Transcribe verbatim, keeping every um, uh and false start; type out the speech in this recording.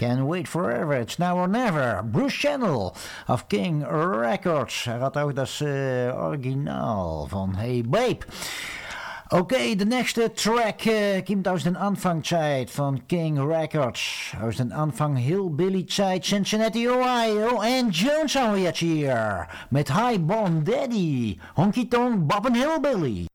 Can't wait forever, it's now or never. Bruce Channel of King Records. Hij had ook dat uh, originaal van Hey Babe. Oké, okay, de nächste Track uh, komt aus den Anfangszeit von King Records. Aus den Anfang Hillbilly-Zeit, Cincinnati, Ohio. En Jones haben wir jetzt hier. Mit High Born Daddy. Honky Tonk Bob and Hillbilly.